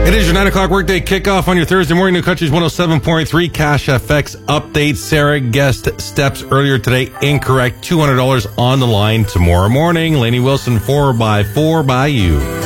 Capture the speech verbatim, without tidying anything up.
It is your nine o'clock workday kickoff on your Thursday morning. New Country's one oh seven point three Cash F X update. Sarah guessed steps earlier today. Incorrect. two hundred dollars on the line tomorrow morning. Lainey Wilson, four by four by you.